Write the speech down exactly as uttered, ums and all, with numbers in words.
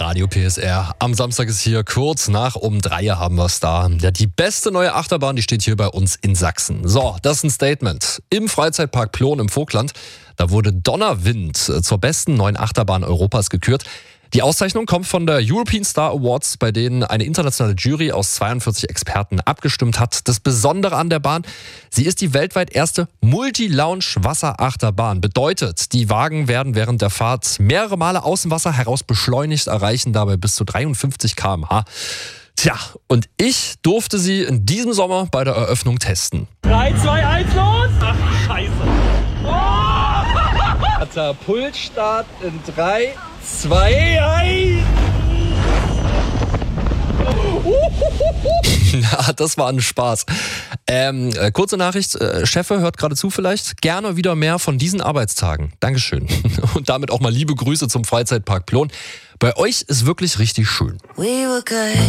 Radio P S R. Am Samstag ist hier kurz nach um drei haben wir es da. Ja, die beste neue Achterbahn, die steht hier bei uns in Sachsen. So, das ist ein Statement. Im Freizeitpark Plon im Vogtland, da wurde Donnerwind zur besten neuen Achterbahn Europas gekürt. Die Auszeichnung kommt von der European Star Awards, bei denen eine internationale Jury aus zweiundvierzig Experten abgestimmt hat. Das Besondere an der Bahn, sie ist die weltweit erste Multi-Lounge-Wasserachterbahn. Bedeutet, die Wagen werden während der Fahrt mehrere Male aus dem Wasser heraus beschleunigt, erreichen dabei bis zu dreiundfünfzig Kilometer pro Stunde. Tja, und ich durfte sie in diesem Sommer bei der Eröffnung testen. drei, zwei, eins, los! Ach, Scheiße. Oh! Katapultstart in drei, zwei, eins! Ja, das war ein Spaß. Ähm, äh, kurze Nachricht, äh, Chefe, hört gerade zu vielleicht. Gerne wieder mehr von diesen Arbeitstagen. Dankeschön. Und damit auch mal liebe Grüße zum Freizeitpark Plon. Bei euch ist wirklich richtig schön. We were good.